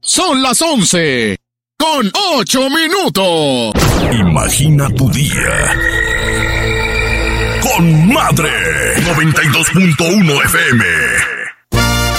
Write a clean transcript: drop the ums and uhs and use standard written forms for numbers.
Son las 11 con 8 minutos. Imagina tu día con Madre 92.1 FM.